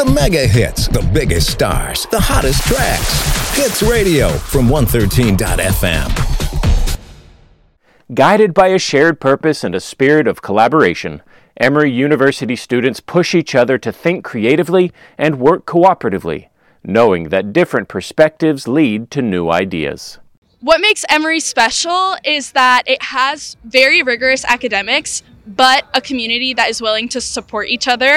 The mega hits, the biggest stars, the hottest tracks. Hits Radio from 113.fm. Guided by a shared purpose and a spirit of collaboration, Emory University students push each other to think creatively and work cooperatively, knowing that different perspectives lead to new ideas. What makes Emory special is that it has very rigorous academics, but a community that is willing to support each other.